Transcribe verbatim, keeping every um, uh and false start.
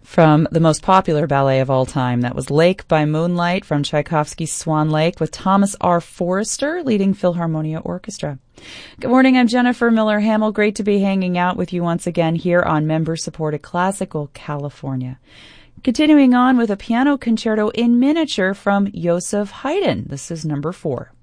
from the most popular ballet of all time. That was Lake by Moonlight from Tchaikovsky's Swan Lake with Thomas R. Forrester leading Philharmonia Orchestra. Good morning, I'm Jennifer Miller-Hamill. Great to be hanging out with you once again here on Member-Supported Classical California. Continuing on with a piano concerto in miniature from Joseph Haydn. This is number four.